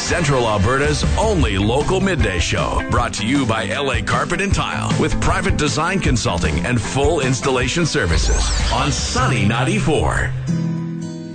Central Alberta's only local midday show, brought to you by LA Carpet and Tile, with private design consulting and full installation services on Sunny 94.